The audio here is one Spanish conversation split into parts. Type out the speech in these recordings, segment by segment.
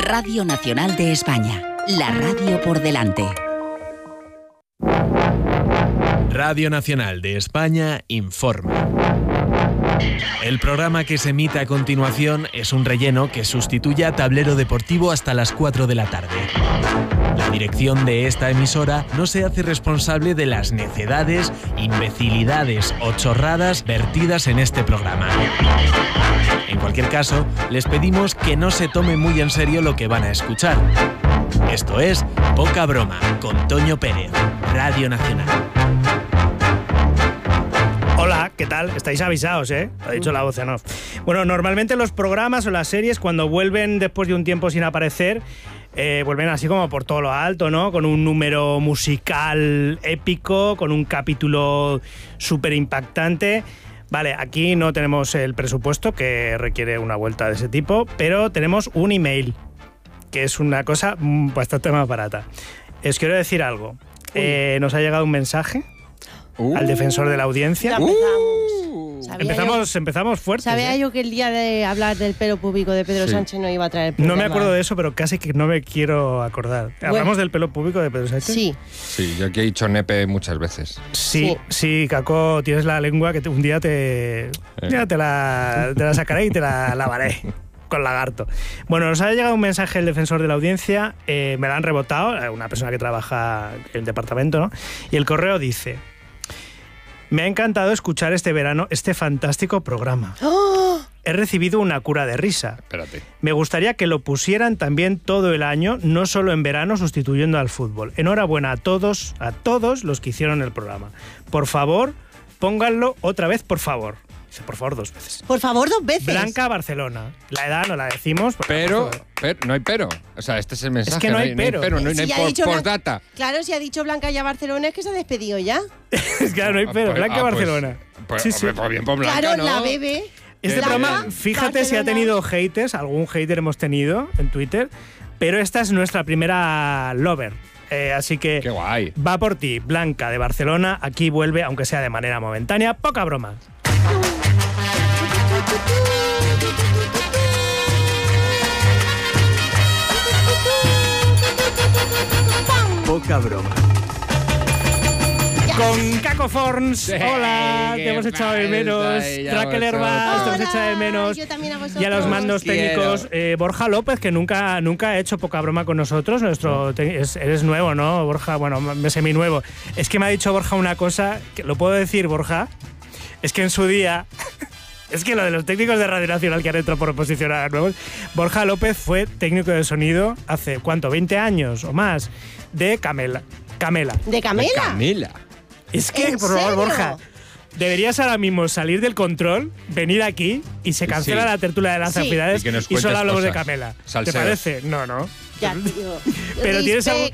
Radio Nacional de España, la radio por delante. Radio Nacional de España informa. El programa que se emite a continuación es un relleno que sustituye a Tablero Deportivo hasta las 4 de la tarde. La dirección de esta emisora no se hace responsable de las necedades, imbecilidades o chorradas vertidas en este programa. En cualquier caso, les pedimos que no se tome muy en serio lo que van a escuchar. Esto es Poca Broma, con Toño Pérez, Radio Nacional. Hola, ¿qué tal? Estáis avisados, ¿eh? Lo ha dicho la voz en off. Bueno, normalmente los programas o las series, cuando vuelven después de un tiempo sin aparecer, vuelven así como por todo lo alto, ¿no? Con un número musical épico, con un capítulo súper impactante. Vale, aquí no tenemos el presupuesto que requiere una vuelta de ese tipo, pero tenemos un email, que es una cosa bastante más barata. Os quiero decir algo. Nos ha llegado un mensaje al defensor de la audiencia. Empezamos fuertes. Sabía yo que el día de hablar del pelo público de Pedro Sánchez no iba a traer el programa. No me acuerdo de eso, pero casi que no me quiero acordar. ¿Hablamos del pelo público de Pedro Sánchez? Sí. Sí, yo aquí he dicho nepe muchas veces. Sí, Caco, tienes la lengua que un día te la sacaré y te la lavaré. Con lagarto. Bueno, nos ha llegado un mensaje del defensor de la audiencia, me lo han rebotado, una persona que trabaja en el departamento, ¿no? Y el correo dice: me ha encantado escuchar este verano este fantástico programa. ¡Oh! He recibido una cura de risa. Espérate. Me gustaría que lo pusieran también todo el año, no solo en verano sustituyendo al fútbol. Enhorabuena a todos los que hicieron el programa. Por favor, pónganlo otra vez, por favor. Dice, por favor, 2 veces. Por favor, 2 veces. Blanca, Barcelona. La edad no la decimos. Pero no hay pero. O sea, este es el mensaje. Es que no hay pero. No hay postdata. Claro, si ha dicho Blanca ya Barcelona es que se ha despedido ya. Claro, no hay pero. Blanca, Barcelona. Sí. Pues bien por Blanca, claro, ¿no? la bebé. Este programa, fíjate si ha tenido haters, algún hater hemos tenido en Twitter, pero esta es nuestra primera lover. Así que qué guay. Va por ti, Blanca de Barcelona. Aquí vuelve, aunque sea de manera momentánea, Poca Broma. Poca Broma. Con Caco Forns, hola, te hemos echado de menos. Raquel Herbaz, te hemos echado de menos. Y a los mandos técnicos, Borja López, que nunca ha hecho Poca Broma con nosotros. Eres nuevo, ¿no, Borja? Bueno, semi-nuevo. Es que me ha dicho Borja una cosa, que lo puedo decir, Borja. Es que en su día... Es que lo de los técnicos de Radio Nacional que han entrado por oposición a nuevos, Borja López fue técnico de sonido hace, ¿cuánto? 20 años o más, de Camela. ¿De Camela? Es que, por favor, Borja, deberías ahora mismo salir del control, venir aquí y se cancela la tertulia de las afinidades y solo hablamos de Camela. Salseos. ¿Te parece? No. Ya, tío. Pero tienes algo...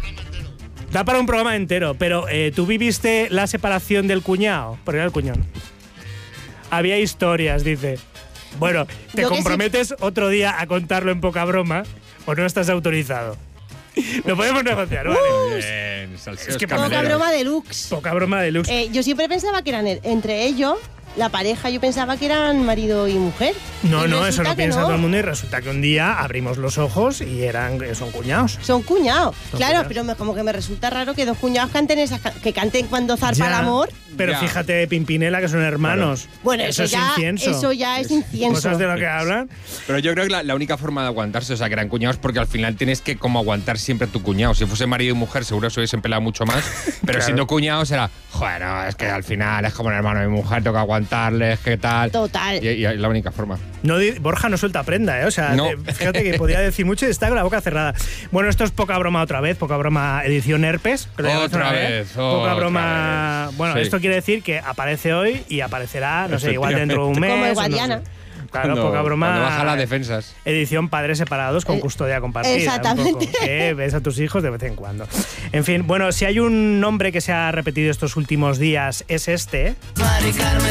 Da para un programa entero, pero ¿tú viviste la separación del cuñado? Porque era el cuñón. Había historias, dice. Bueno, ¿te comprometes otro día a contarlo en Poca Broma o no estás autorizado? Lo podemos negociar, ¿vale? Bien, es que Poca Broma deluxe. Poca Broma deluxe. Yo siempre pensaba que eran entre ellos, la pareja, yo pensaba que eran marido y mujer. No, eso lo piensa todo el mundo y resulta que un día abrimos los ojos y son cuñados. Son cuñados, claro, pero como que me resulta raro que 2 cuñados canten que canten cuando zarpa el amor. Pero fíjate, Pimpinela, que son hermanos. Claro. Bueno, eso es incienso. Eso ya es incienso. ¿Cosas de lo que hablan? Pero yo creo que la única forma de aguantarse, o sea, que eran cuñados, porque al final tienes que como aguantar siempre a tu cuñado. Si fuese marido y mujer, seguro se hubiesen peleado mucho más. Pero claro, siendo cuñados era, joder, no, es que al final es como un hermano de mi mujer, tengo que aguantarles, ¿qué tal? Total. Y la única forma. No, Borja no suelta prenda, ¿eh? O sea, no. Fíjate que podía decir mucho y está con la boca cerrada. Bueno, esto es Poca Broma otra vez, Poca Broma edición herpes. Otra vez. Poca Broma. Bueno, sí. Esto quiere decir que aparece hoy y aparecerá, no sé, igual dentro de un mes. Como Guadiana. No sé. Claro, Poca Broma. Cuando baja las defensas. Edición padres separados con custodia compartida. Exactamente. Ves a tus hijos de vez en cuando. En fin, bueno, si hay un nombre que se ha repetido estos últimos días, es este. Mari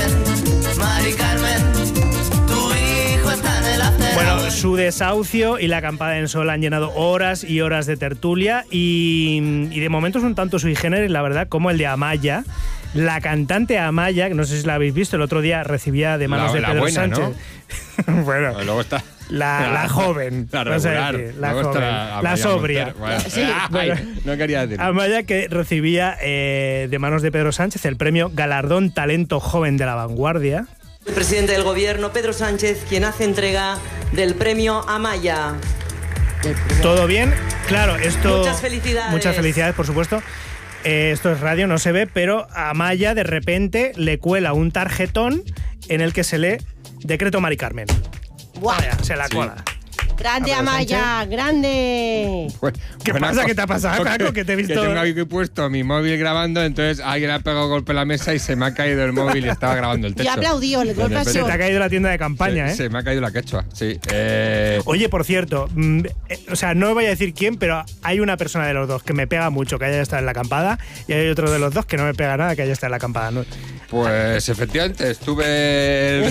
Carmen, tu hijo está en el acero. Bueno, su desahucio y la acampada en sol han llenado horas y horas de tertulia y de momento es un tanto sui generis, la verdad, como el de Amaya. La cantante Amaya, que no sé si la habéis visto, el otro día recibía de manos de Pedro buena, Sánchez. ¿no? Bueno, luego está. La joven. La vamos a regular. decir, la Me gusta joven. La sobria. Bueno, Sí. no quería decir. Amaya, que recibía de manos de Pedro Sánchez el premio Galardón Talento Joven de la Vanguardia. El presidente del gobierno, Pedro Sánchez, quien hace entrega del premio Amaya. ¿Todo bien? Claro, esto... Muchas felicidades. Muchas felicidades, por supuesto. Esto es radio, no se ve, pero a Amaya de repente le cuela un tarjetón en el que se lee Decreto Mari Carmen. ¡Buah! Vaya, se la cola. ¡Grande, Pedro Amaya! Sánchez. ¡Grande! ¿Qué pasa? ¿Qué te ha pasado, Paco? Que te he visto... Que tengo aquí puesto mi móvil grabando, entonces alguien ha pegado golpe en la mesa y se me ha caído el móvil y estaba grabando el techo. Yo aplaudí, el golpe ha Se sido- te ha caído la tienda de campaña, Se me ha caído la quechua, sí. Oye, por cierto, o sea, no voy a decir quién, pero hay una persona de los dos que me pega mucho que haya estado en la acampada y hay otro de los dos que no me pega nada que haya estado en la acampada. ¿No? Pues efectivamente, estuve...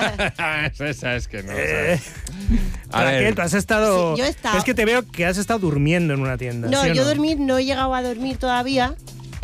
Esa es que no. ¿sabes? A Raquel, ver. tú has estado... Sí, yo he estado- Es que te veo que has estado durmiendo en una tienda. No, ¿sí o yo no he llegado a dormir todavía,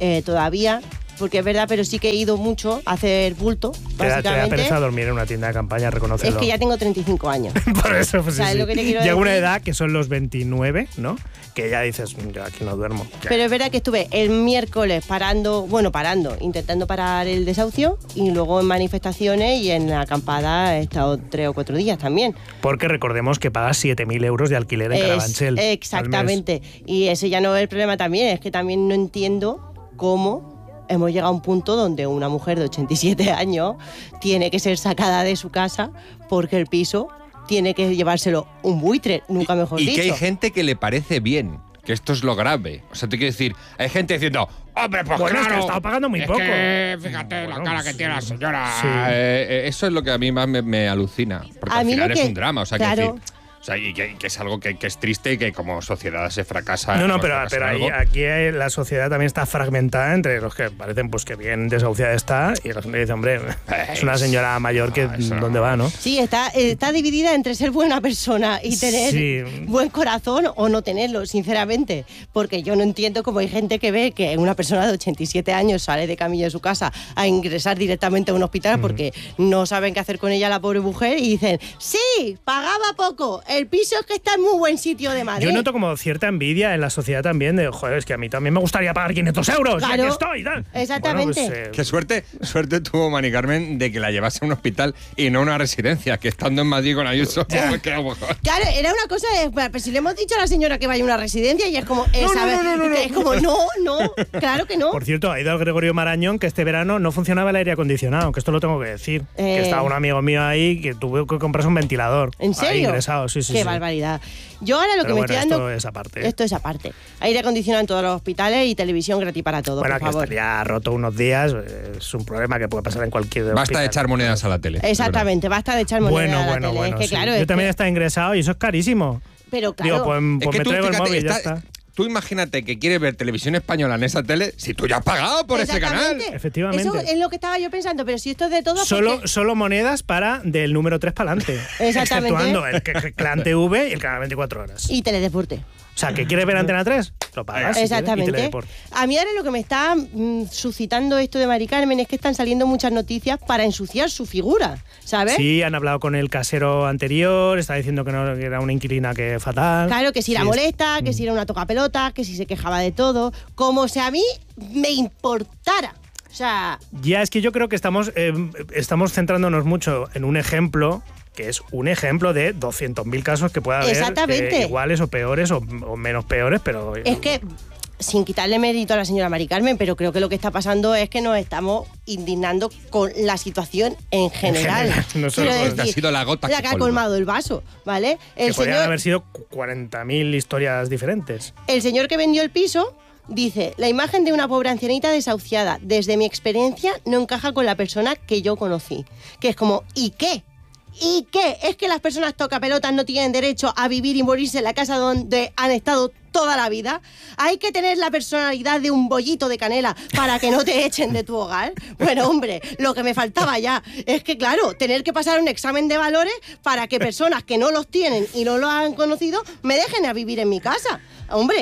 porque es verdad, pero sí que he ido mucho a hacer bulto, Te da básicamente. pereza dormir en una tienda de campaña, reconocerlo. Es que ya tengo 35 años. Por eso, pues ¿Sabes sí, lo que te quiero llega una decir? edad que son los 29, ¿no? Que ya dices, yo aquí no duermo. Ya. Pero es verdad que estuve el miércoles parando, intentando parar el desahucio, y luego en manifestaciones y en la acampada he estado 3 o 4 días también. Porque recordemos que pagas 7.000 euros de alquiler en Carabanchel. Exactamente. Y ese ya no es el problema también, es que también no entiendo cómo hemos llegado a un punto donde una mujer de 87 años tiene que ser sacada de su casa porque el piso tiene que llevárselo un buitre, nunca mejor Y dicho. que hay gente que le parece bien, que esto es lo grave. O sea, te quiero decir, hay gente diciendo, hombre, pues Bueno, es que claro, ha estado pagando muy poco. que, fíjate Bueno, la cara que sí. tiene la señora. Sí. Eso es lo que a mí más me alucina. Porque A al mí final lo es que- un drama. O sea, claro. que decir, o sea, y que es algo que es triste y que como sociedad se fracasa. No, hemos pero fracasado ahí, algo. aquí la sociedad también está fragmentada entre los que parecen pues que bien desahuciada está y la gente que dice, hombre, es una señora mayor que eso no. ¿dónde va, no? Sí, está dividida entre ser buena persona y tener Sí. buen corazón o no tenerlo, sinceramente. Porque yo no entiendo cómo hay gente que ve que una persona de 87 años sale de camilla de su casa a ingresar directamente a un hospital porque no saben qué hacer con ella la pobre mujer y dicen, sí, pagaba poco, el piso es que está en muy buen sitio de Madrid. Yo noto como cierta envidia en la sociedad también de, joder, es que a mí también me gustaría pagar 500 euros, Claro, y aquí estoy, y tal. exactamente. Bueno, pues, Qué suerte tuvo Mari Carmen de que la llevase a un hospital y no a una residencia, que estando en Madrid con Ayuso, que a lo mejor. Claro, era una cosa de, pero si le hemos dicho a la señora que vaya a una residencia y es como, es como, no, claro que no. Por cierto, ha ido al Gregorio Marañón que este verano no funcionaba el aire acondicionado, que esto lo tengo que decir. Que estaba un amigo mío ahí que tuvo que comprarse un ventilador. ¿En Ahí serio? ingresado, sí. Qué barbaridad. Yo ahora lo Pero que bueno, me estoy dando... esto es aparte. Esto es aparte. Aire acondicionado en todos los hospitales y televisión gratis para todos, Bueno, por que favor. estaría roto unos días, es un problema que puede pasar en cualquier Basta hospital. de echar monedas a la tele. Exactamente, basta de echar moneda a la tele. Es que, sí. claro, Yo es también que- está ingresado y eso es carísimo. Pero claro, Digo, pues Es que me tú, traigo el fíjate, móvil y ya está. Tú imagínate que quieres ver televisión española en esa tele si tú ya has pagado por ese canal. exactamente. Efectivamente. Eso es lo que estaba yo pensando, pero si esto es de todo... Solo monedas para del número 3 para adelante. Exactamente. Exceptuando el Clan TV y el canal 24 horas. Y teledeporte. O sea, que quieres ver Antena 3, lo pagas. si quieres, y Exactamente. Teledeporte. A mí ahora lo que me está suscitando esto de Mari Carmen es que están saliendo muchas noticias para ensuciar su figura, ¿sabes? Sí, han hablado con el casero anterior, está diciendo que, no, que era una inquilina que fatal. Claro, que si la Sí, molesta, que si era una tocapelota, que si se quejaba de todo, como si a mí me importara. O sea, Ya es que yo creo que estamos centrándonos mucho en un ejemplo que es un ejemplo de 200.000 casos que puede haber Exactamente. iguales o peores o menos peores, pero es que, sin quitarle mérito a la señora Mari Carmen, pero creo que lo que está pasando es que nos estamos indignando con la situación en general. No solo Quiero con- decir, ha sido la gota que que ha colma. colmado el vaso, ¿vale? que podrían haber sido 40.000 historias diferentes. El señor que vendió el piso dice, la imagen de una pobre ancianita desahuciada, desde mi experiencia, no encaja con la persona que yo conocí. Que es como, ¿y qué? ¿Y qué? ¿Es que las personas tocapelotas no tienen derecho a vivir y morirse en la casa donde han estado toda la vida? ¿Hay que tener la personalidad de un bollito de canela para que no te echen de tu hogar? Bueno, hombre, lo que me faltaba ya es que, claro, tener que pasar un examen de valores para que personas que no los tienen y no los han conocido me dejen a vivir en mi casa. Hombre.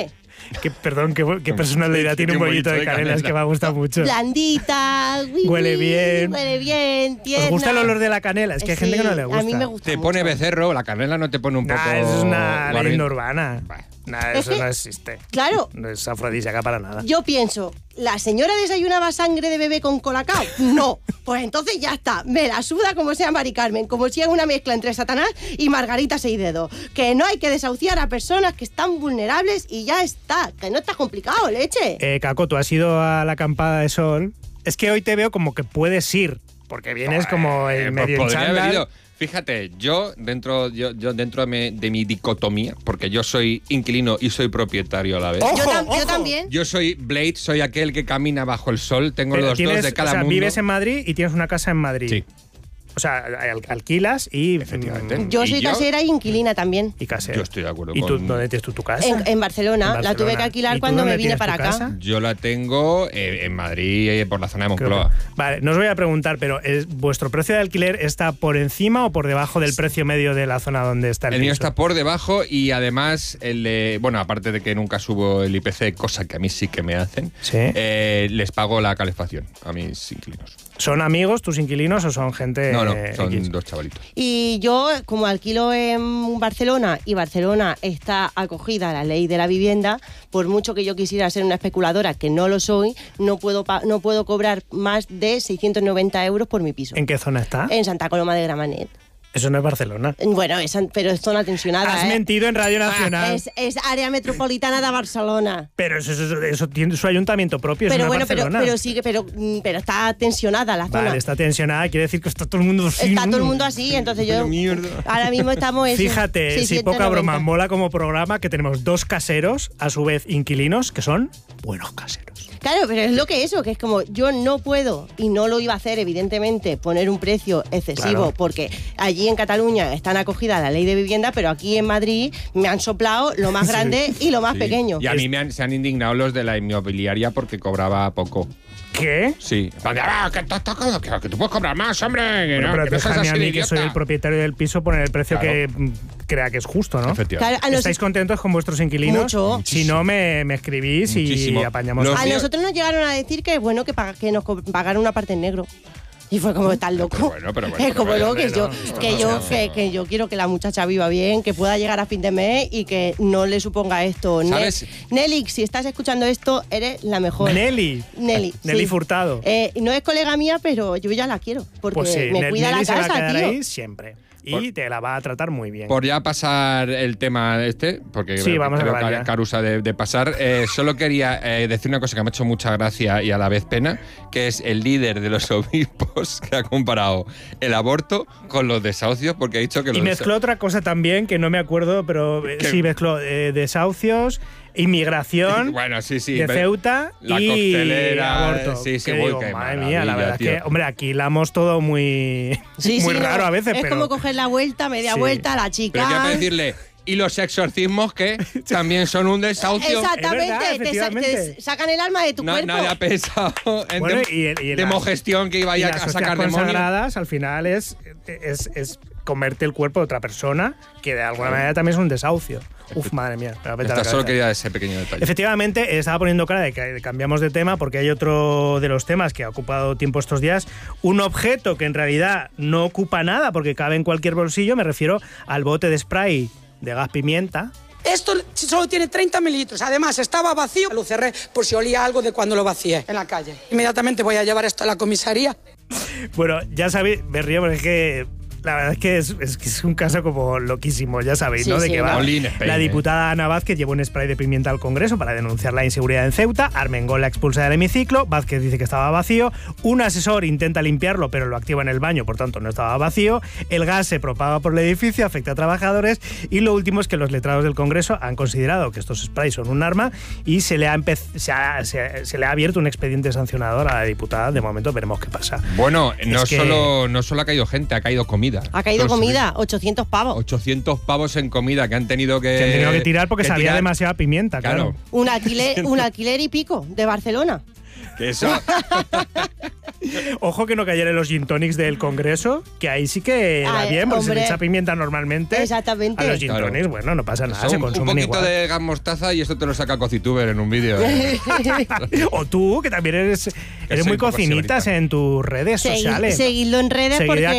¿Qué personalidad tiene un bollito de canela? Es que me ha gustado mucho. Blandita, Huele bien. Huele bien, tierna. ¿Os gusta el olor de la canela? Es que hay gente que no le gusta. A mí me gusta Te mucho. pone becerro, la canela no te pone un poco... Eso es una guarrín. leyenda urbana. Nada, Es eso que, no existe. claro. No es afrodisíaca para nada. Yo pienso, ¿la señora desayunaba sangre de bebé con colacao? No. Pues entonces ya está. Me la suda como sea Mari Carmen, como si es una mezcla entre Satanás y Margarita Seidedo. Que no hay que desahuciar a personas que están vulnerables y ya está. Que no está complicado, leche. Caco, tú has ido a la acampada de sol. Es que hoy te veo como que puedes ir, porque vienes como el medio en podría haber chándal. ido. Fíjate, yo dentro de mi dicotomía, porque yo soy inquilino y soy propietario a la vez. Yo también. Yo soy Blade, soy aquel que camina bajo el sol, tengo Pero los dos de cada mundo. vives en Madrid y tienes una casa en Madrid. Sí. O sea, yo y Efectivamente. Yo soy casera y inquilina también. y casero. Yo estoy de acuerdo ¿Y tú con... dónde tienes tú tu casa? En Barcelona. La tuve que ¿Y alquilar tú cuando dónde me vine tienes para tu acá. casa? Yo la tengo en Madrid, por la zona de Creo Moncloa. que- Vale, no os voy a preguntar, pero ¿vuestro precio de alquiler está por encima o por debajo del precio medio de la zona donde está el El mío piso? está por debajo y además, bueno, aparte de que nunca subo el IPC, cosa que a mí sí que me hacen, Sí. les pago la calefacción a mis inquilinos. ¿Son amigos tus inquilinos o son gente No, son X? dos chavalitos. Y yo, como alquilo en Barcelona y Barcelona está acogida a la ley de la vivienda, por mucho que yo quisiera ser una especuladora, que no lo soy, no puedo cobrar más de 690 euros por mi piso. ¿En qué zona está? En Santa Coloma de Gramenet. Eso no es Barcelona. Bueno, pero es zona tensionada. Has mentido en Radio Nacional. Es área metropolitana de Barcelona. Pero eso tiene su ayuntamiento propio, Pero eso no bueno, es Barcelona. pero sí, pero está tensionada la zona. Vale, está tensionada, quiere decir que está todo el mundo así. Está todo el mundo así, entonces yo... Ahora mismo estamos... en Fíjate, si 690. poca broma, mola como programa que tenemos dos caseros, a su vez inquilinos, que son buenos caseros. Claro, pero es lo que que es como yo no puedo, y no lo iba a hacer evidentemente, poner un precio excesivo, Claro. porque allí en Cataluña están acogidas a la ley de vivienda, pero aquí en Madrid me han soplado lo más grande y lo más Sí. pequeño. Y a mí se han indignado los de la inmobiliaria porque cobraba poco. ¿Qué? Sí. Que tú puedes cobrar más, hombre. Que Bueno, no, pero que no seas déjame a así de mí, que soy idiota. el propietario del piso, poner el precio Claro. que crea que es justo, ¿no? Efectivamente. Claro, a ¿Estáis contentos con vuestros inquilinos? Mucho. Si no, me escribís Muchísimo. y apañamos. Los A míos- nosotros nos llegaron a decir que bueno que nos pagaran una parte en negro. Y fue como tan loco. Pero bueno, Es como pero no, bueno, que yo quiero que la muchacha viva bien, que pueda llegar a fin de mes y que no le suponga esto. ¿Sabes? Nelly, si estás escuchando esto, eres la mejor. Nelly. Nelly. Nelly sí. Furtado. No es colega mía, pero yo ya la quiero. Porque Pues sí, me cuida Nelly la se va a casa, quedar tío. ahí siempre. Y te la va a tratar muy bien. Por ya pasar el tema porque Sí, vamos a creo acabar que ya. Carusa de pasar, solo quería decir una cosa que me ha hecho mucha gracia y a la vez pena, que es el líder de los obispos que ha comparado el aborto con los desahucios, porque ha dicho que Y los mezcló otra cosa también, que no me acuerdo, pero ¿Qué? sí mezcló desahucios, inmigración Bueno, sí, sí. de Ceuta la y coctelera, aborto. sí, sí, Que uy, digo, qué madre mía, la maravilla, verdad es tío. que, hombre, aquí hilamos todo muy, Sí, muy sí, raro no, a veces, es pero... como coger la vuelta, media Sí. vuelta a la Pero chica. hay que decirle, y los exorcismos que también son un desahucio. Exactamente, Es verdad, efectivamente. te sacan el alma de tu cuerpo. Nadie ha pensado en Bueno, y las- demogestión que iba y a las sacar hostias demonios. consagradas, al final, es comerte el cuerpo de otra persona, que de alguna manera también es un desahucio. Uf, madre mía. me va a petar la Solo cabeza. quería ese pequeño detalle. Efectivamente, estaba poniendo cara de que cambiamos de tema porque hay otro de los temas que ha ocupado tiempo estos días. Un objeto que en realidad no ocupa nada porque cabe en cualquier bolsillo, me refiero al bote de spray de gas pimienta. Esto solo tiene 30 mililitros. Además, estaba vacío. Lo cerré por si olía algo de cuando lo vacié en la calle. Inmediatamente voy a llevar esto a la comisaría. Bueno, ya sabéis, me río porque es que la verdad es que es un caso como loquísimo, ya sabéis, Sí, ¿no? De sí, que no. va. Olín Spain, La diputada Ana Vázquez llevó un spray de pimienta al Congreso para denunciar la inseguridad en Ceuta. Armengol la expulsa del hemiciclo. Vázquez dice que estaba vacío. Un asesor intenta limpiarlo, pero lo activa en el baño, por tanto no estaba vacío. El gas se propaga por el edificio, afecta a trabajadores. Y lo último es que los letrados del Congreso han considerado que estos sprays son un arma y se le ha abierto un expediente sancionador a la diputada. De momento veremos qué pasa. Bueno, no que- solo ha caído gente, ha caído comida. Ha caído Entonces, comida, 800 pavos. 800 pavos en comida que han tenido que... Que han tenido que tirar porque que sabía tirar. demasiada pimienta, claro. Claro. Un alquiler y pico de Barcelona. Que eso... Ojo que no cayera en los gin tonics del Congreso, que ahí sí que va bien, porque se le echa pimienta normalmente. Exactamente. A los gin tonics, bueno, no pasa nada, se un consumen poquito igual. de gas mostaza y esto te lo saca Cocituber en un vídeo. O tú, que también eres soy muy un poco cocinitas señorita. en tus redes sociales. Seguidlo en redes Seguid a porque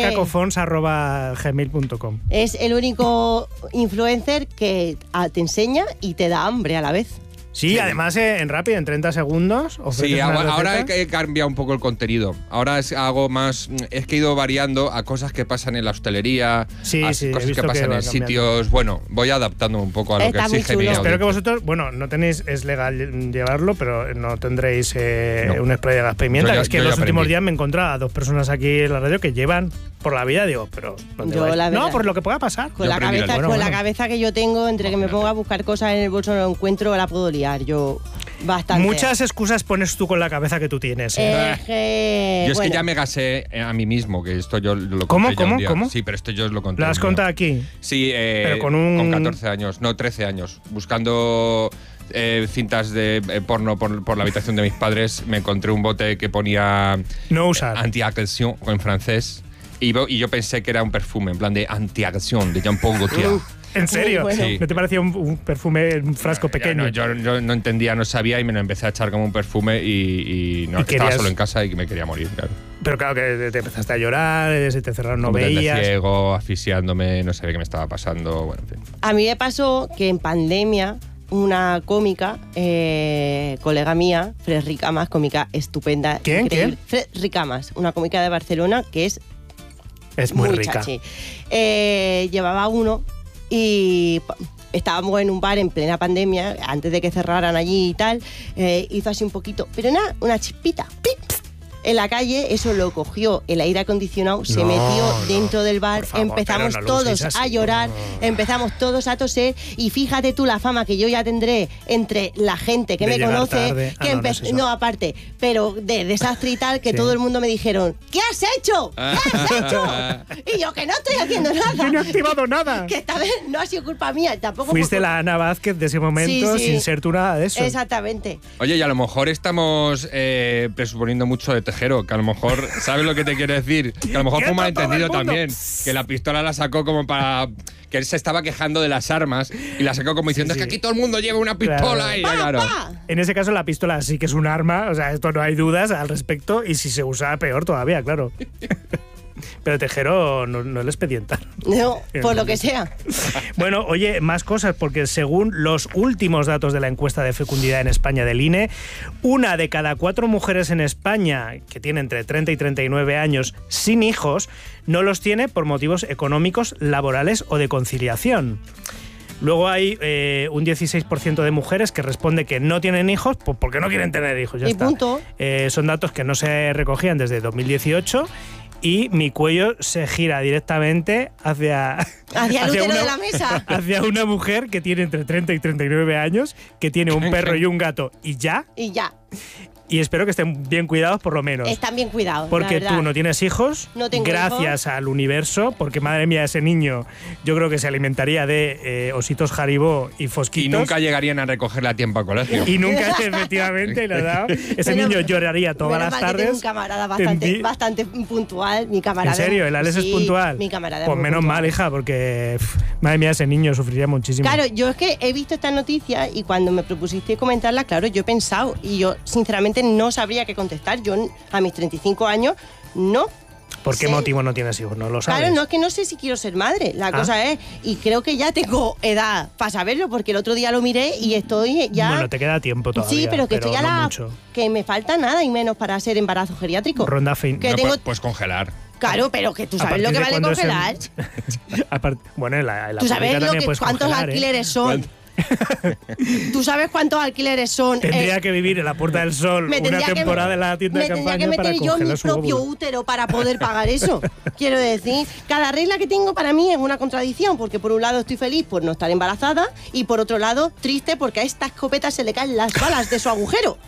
cacofons@gmail.com. es el único influencer que te enseña y te da hambre a la vez. Sí, además en rápido, en 30 segundos. Sí, ofreces una ahora receta. he cambiado un poco el contenido. Ahora hago más. Es que he ido variando a cosas que pasan en la hostelería, Sí, a sí, he cosas visto que pasan va en cambiando. sitios. Bueno, voy adaptándome un poco a lo Está que muy exige chulo. mi Espero que audiencia. vosotros, bueno, no tenéis, es legal llevarlo, pero no tendréis No. un spray de gas pimienta. Yo ya- Es que yo en ya los últimos aprendí. días me he encontrado a dos personas aquí en la radio que llevan por la vida, digo, pero ¿dónde Yo, vais? la verdad- No, por lo que pueda pasar. Con, Yo la aprendí cabeza, algo. con Bueno, la cabeza que yo tengo, entre que me pongo a buscar cosas en el bolso no lo encuentro, la puedo liar. Yo bastante. Muchas excusas pones tú con la cabeza que tú tienes. Yo es que bueno, ya me gasé a mí mismo, que esto yo lo ¿Cómo, conté ya un cómo, día. cómo? Sí, pero esto yo os lo conté. ¿Lo has un día. contado aquí? Sí, Pero con 14 años, no, 13 años. Buscando cintas de porno por la habitación de mis padres, me encontré un bote que ponía No usar. anti-agression en francés. Y yo pensé que era un perfume, en plan de anti-agression, de Jean-Paul Gaultier. ¿En serio? Muy bueno. Sí. ¿No te parecía un perfume, un frasco pequeño? Yo no entendía, no sabía y me lo empecé a echar como un perfume y no, ¿Y estaba querías- solo en casa y me quería morir, claro. Pero claro que te empezaste a llorar, se te cerraron, no Completamente veías. ciego, asfixiándome, no sabía qué me estaba pasando, bueno, en fin. a mí me pasó que en pandemia una cómica, colega mía, Fred Ricamas, cómica estupenda. ¿Quién? increíble. Fred Ricamas, una cómica de Barcelona que es Es muy rica. chachi. Llevaba uno y estábamos en un bar en plena pandemia, antes de que cerraran allí y tal, hizo así un poquito, pero nada, una chispita. ¡Pip! En la calle, eso lo cogió el aire acondicionado, se No, metió no, dentro del bar, por favor, empezamos pero no lo todos uséis a así, llorar, no. empezamos todos a toser y fíjate tú la fama que yo ya tendré entre la gente que De me llegar conoce, tarde. que No es eso. no, aparte, pero de desastre y tal, que Sí. todo el mundo me dijeron, ¿qué has hecho? ¿Qué has hecho? Y yo, que no estoy haciendo nada. Yo no he activado nada. Que esta vez no ha sido culpa mía, tampoco. Fuiste por- la Ana Vázquez de ese momento Sí, sí. sin ser tú nada de eso. Exactamente. Oye, y a lo mejor estamos presuponiendo mucho de Tejero, que a lo mejor, ¿sabes lo que te quiero decir? Que a lo mejor fue un ¡Quieto todo malentendido el mundo! también, que la pistola la sacó como para... que él se estaba quejando de las armas y la sacó como diciendo, sí. es que aquí todo el mundo lleva una pistola Claro. y claro. ¡Pa! En ese caso la pistola sí que es un arma, o sea, esto no hay dudas al respecto y si se usa peor todavía, claro. Pero Tejero no le expedientaron. No, por lo que sea. Bueno, oye, más cosas, porque según los últimos datos de la encuesta de fecundidad en España del INE, 1 de cada 4 mujeres en España que tienen entre 30 y 39 años sin hijos no los tiene por motivos económicos, laborales o de conciliación. Luego hay un 16% de mujeres que responde que no tienen hijos porque no quieren tener hijos. Ya Y está. punto. Son datos que no se recogían desde 2018 y mi cuello se gira directamente hacia Hacia el útero de la mesa. hacia una mujer que tiene entre 30 y 39 años, que tiene un perro y un gato y ya. Y ya. Y espero que estén bien cuidados por lo menos. Están bien cuidados. Porque la verdad. tú no tienes hijos, No tengo gracias al universo, porque madre mía, ese niño yo creo que se alimentaría de ositos Haribo y fosquitos. Y nunca llegarían a recogerla a tiempo al colegio. Y nunca, efectivamente, le ha dado. Ese Menos- niño lloraría todas menos las mal que tengo tardes. un camarada Tendi- bastante puntual, mi camarada. ¿En serio? ¿El Alex Sí, es puntual? Mi camarada. Pues es muy menos puntual. mal, hija, porque madre mía, ese niño sufriría muchísimo. Claro, yo es que he visto esta noticia y cuando me propusiste comentarla, claro, yo he pensado y yo sinceramente no sabría qué contestar. Yo a mis 35 años no. ¿Por qué sé. motivo no tienes hijos? No lo sabes. Claro, no es que no sé si quiero ser madre. La cosa es, y creo que ya tengo edad para saberlo, porque el otro día lo miré y estoy ya. Bueno, te queda tiempo todavía. sí, pero que estoy a no la. mucho. Que me falta nada y menos para ser embarazo geriátrico. Ronda fin. Que No, tengo. pues congelar. Claro, pero que tú A sabes lo partir que de vale cuándo es congelar. Bueno, en la Tú sabes pública lo también que, puedes cuántos congelar, ¿eh? alquileres son. ¿Tú sabes cuántos alquileres son? Tendría que vivir en la Puerta del Sol me una tendría que- temporada en la tienda de me tendría campaña que para meter yo congelar mi su propio óvulo. útero para poder pagar eso. Quiero decir, cada regla que tengo para mí es una contradicción, porque por un lado estoy feliz por no estar embarazada y por otro lado triste porque a esta escopeta se le caen las balas de su agujero.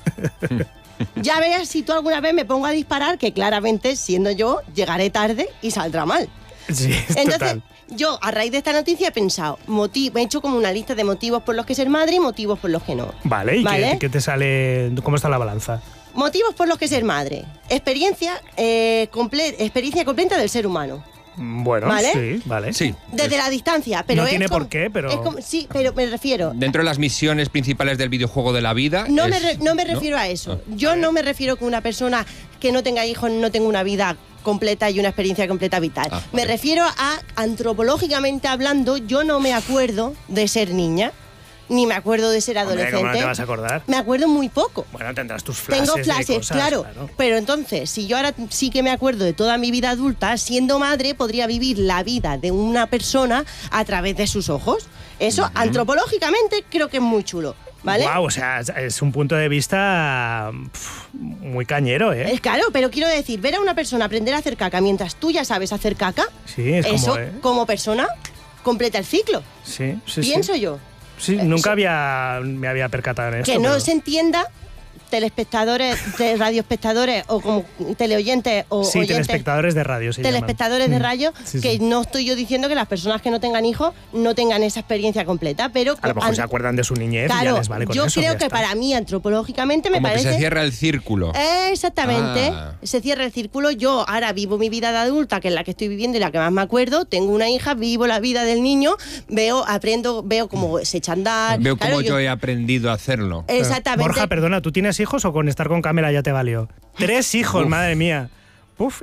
Ya verás si tú alguna vez me pongo a disparar, que claramente, siendo yo, llegaré tarde y saldrá mal. Sí, es Entonces, total. yo a raíz de esta noticia he pensado, he hecho como una lista de motivos por los que ser madre y motivos por los que no. Vale, ¿y ¿Vale? qué te sale? ¿Cómo está la balanza? Motivos por los que ser madre. Experiencia completa del ser humano. Bueno, ¿Vale? sí, vale. Sí. Desde la distancia, pero No es tiene como- por qué, pero- es como- sí, pero me refiero. Dentro de las misiones principales del videojuego de la vida. No es- me refiero a eso. Yo no me refiero que una persona que no tenga hijos no tenga una vida completa y una experiencia completa vital. Ah, Me vale. refiero a, antropológicamente hablando, yo no me acuerdo de ser niña, ni me acuerdo de ser Hombre, adolescente. ¿cómo no te vas a acordar? Me acuerdo muy poco. Bueno, tendrás tus flashes. Tengo de flashes, cosas, claro. Pero entonces, si yo ahora sí que me acuerdo de toda mi vida adulta, siendo madre, podría vivir la vida de una persona a través de sus ojos. Eso, antropológicamente, creo que es muy chulo. ¿Vale? Wow, o sea, es un punto de vista muy cañero, ¿eh? Es claro, pero quiero decir, ver a una persona aprender a hacer caca mientras tú ya sabes hacer caca, Sí, es eso, como... como persona, completa el ciclo. Sí, sí, Pienso sí. yo. Sí, nunca me había percatado en esto. Que no pero- se entienda, telespectadores, radioespectadores o como teleoyentes o Sí, oyentes. telespectadores de radio se Telespectadores llaman. de radio, Sí, que sí. no estoy yo diciendo que las personas que no tengan hijos no tengan esa experiencia completa, pero A lo mejor se acuerdan de su niñez y claro, ya les vale con yo eso. creo ya que está. para mí antropológicamente me Como que parece se cierra el círculo. Exactamente, Ah. se cierra el círculo. Yo ahora vivo mi vida de adulta, que es la que estoy viviendo y la que más me acuerdo. Tengo una hija, vivo la vida del niño, aprendo, veo cómo se echa a andar. Veo Claro, cómo yo he aprendido a hacerlo. Exactamente. Borja, perdona, ¿tú tienes hijos o con estar con Camela ya te valió? 3 hijos, Uf. madre mía.